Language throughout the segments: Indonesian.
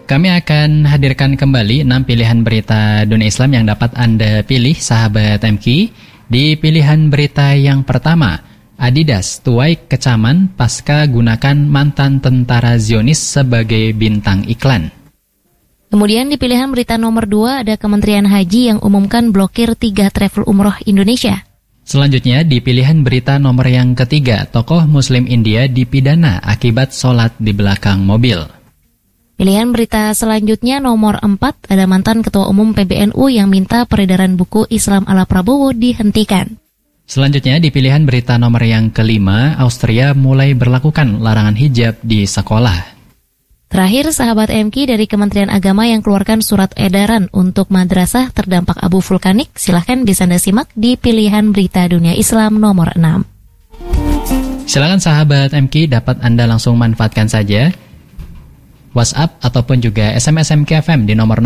Kami akan hadirkan kembali 6 pilihan berita dunia Islam yang dapat Anda pilih, sahabat MQ. Di pilihan berita yang pertama, Adidas tuai kecaman pasca gunakan mantan tentara Zionis sebagai bintang iklan. Kemudian di pilihan berita nomor 2 ada Kementerian Haji yang umumkan blokir 3 travel umroh Indonesia. Selanjutnya di pilihan berita nomor yang ketiga, tokoh Muslim India dipidana akibat sholat di belakang mobil. Pilihan berita selanjutnya nomor 4 ada mantan Ketua Umum PBNU yang minta peredaran buku Islam ala Prabowo dihentikan. Selanjutnya di pilihan berita nomor yang kelima, Austria mulai berlakukan larangan hijab di sekolah. Terakhir, sahabat MQ, dari Kementerian Agama yang keluarkan surat edaran untuk madrasah terdampak abu vulkanik. Silahkan bisa Anda simak di pilihan berita dunia Islam nomor 6. Silakan sahabat MQ, dapat Anda langsung manfaatkan saja WhatsApp ataupun juga SMS MKFM di nomor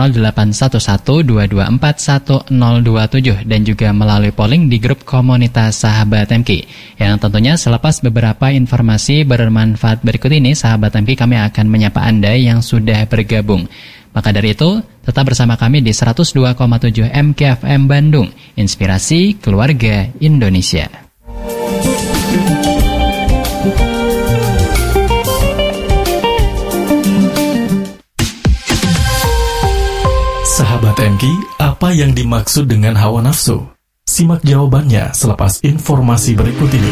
081122411027 dan juga melalui polling di grup komunitas sahabat MQ. Yang tentunya selepas beberapa informasi bermanfaat berikut ini, sahabat MQ, kami akan menyapa Anda yang sudah bergabung. Maka dari itu, tetap bersama kami di 102,7 MKFM Bandung, Inspirasi Keluarga Indonesia. Sahabat MQ, apa yang dimaksud dengan hawa nafsu? Simak jawabannya selepas informasi berikut ini.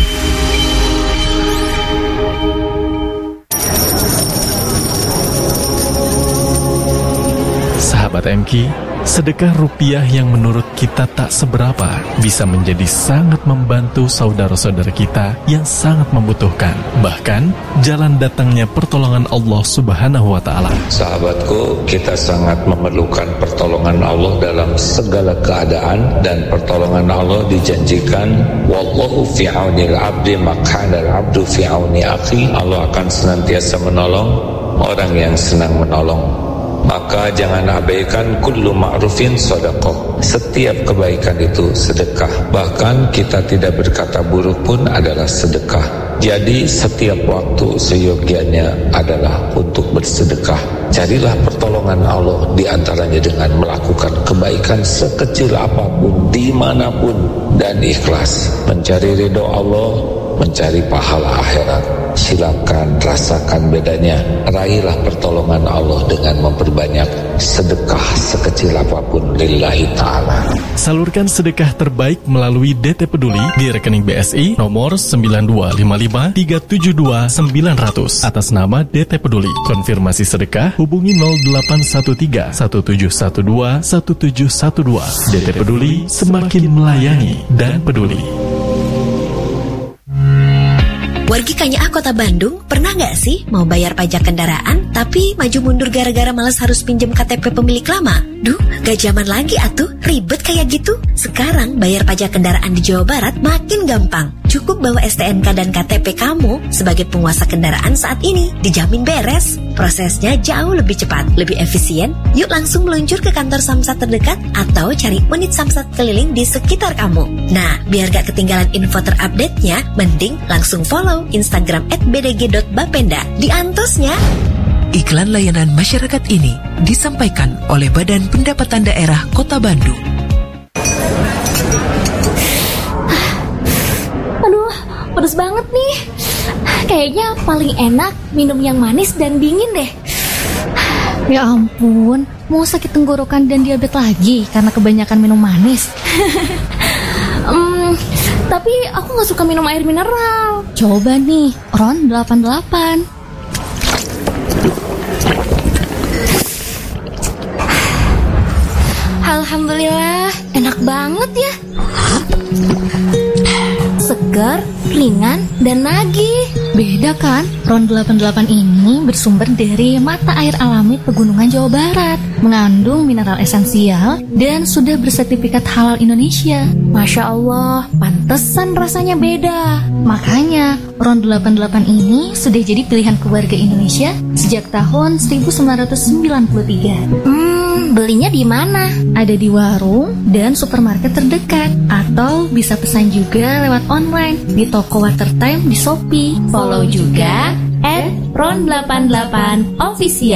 Sahabat MQ, sedekah rupiah yang menurut kita tak seberapa bisa menjadi sangat membantu saudara-saudara kita yang sangat membutuhkan. Bahkan, jalan datangnya pertolongan Allah Subhanahu wa Ta'ala. Sahabatku, kita sangat memerlukan pertolongan Allah dalam segala keadaan, dan pertolongan Allah dijanjikan, wallahu fi aunil abdi maq'adal abdu fi auni akhi. Allah akan senantiasa menolong orang yang senang menolong. Maka jangan abaikan kullu ma'rufin sedekah. Setiap kebaikan itu sedekah. Bahkan kita tidak berkata buruk pun adalah sedekah. Jadi setiap waktu seyogianya adalah untuk bersedekah. Carilah pertolongan Allah di antaranya dengan melakukan kebaikan sekecil apapun, dimanapun, dan ikhlas. Mencari ridho Allah, mencari pahala akhirat. Silakan rasakan bedanya. Raihlah pertolongan Allah dengan memperbanyak sedekah sekecil apapun lillahi ta'ala. Salurkan sedekah terbaik melalui DT Peduli di rekening BSI nomor 9255372900 atas nama DT Peduli. Konfirmasi sedekah hubungi 0813 1712 1712. DT Peduli, semakin melayani dan peduli. Wargi Kanya Kota Bandung, pernah nggak sih mau bayar pajak kendaraan tapi maju mundur gara-gara malas harus pinjam KTP pemilik lama? Duh, gak zaman lagi atuh, ribet kayak gitu. Sekarang bayar pajak kendaraan di Jawa Barat makin gampang. Cukup bawa STNK dan KTP kamu sebagai penguasa kendaraan saat ini, dijamin beres. Prosesnya jauh lebih cepat, lebih efisien. Yuk langsung meluncur ke kantor Samsat terdekat atau cari unit Samsat keliling di sekitar kamu. Nah, biar gak ketinggalan info terupdate-nya, mending langsung follow Instagram @bdg.bapenda. Diantosnya. Iklan layanan masyarakat ini disampaikan oleh Badan Pendapatan Daerah Kota Bandung. Aduh, pedes banget nih. Kayaknya paling enak minum yang manis dan dingin deh. Ya ampun, mau sakit tenggorokan dan diabetes lagi karena kebanyakan minum manis. Tapi aku gak suka minum air mineral. Coba nih, Ron 88. Alhamdulillah, enak banget ya. Segar, ringan, dan nagih. Beda kan? Ron 88 ini bersumber dari mata air alami Pegunungan Jawa Barat, mengandung mineral esensial dan sudah bersertifikat halal Indonesia. Masya Allah, pantesan rasanya beda. Makanya Ron 88 ini sudah jadi pilihan keluarga Indonesia sejak tahun 1993. Belinya di mana? Ada di warung dan supermarket terdekat, atau bisa pesan juga lewat online di toko Watertime di Shopee. Follow juga @ron88official.